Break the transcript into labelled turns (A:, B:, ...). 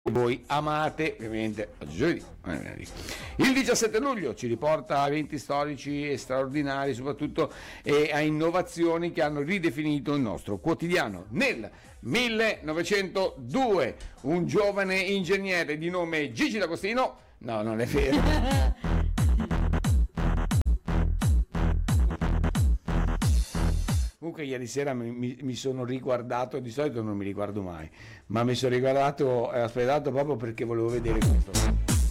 A: voi amate, ovviamente giovedì. Il 17 luglio ci riporta a eventi storici e straordinari, soprattutto a innovazioni che hanno ridefinito il nostro quotidiano. Nel 1902 un giovane ingegnere di nome Gigi D'Agostino, no, non è vero. Comunque ieri sera mi sono riguardato, di solito non mi riguardo mai, ma mi sono riguardato e aspettato proprio perché volevo vedere questo.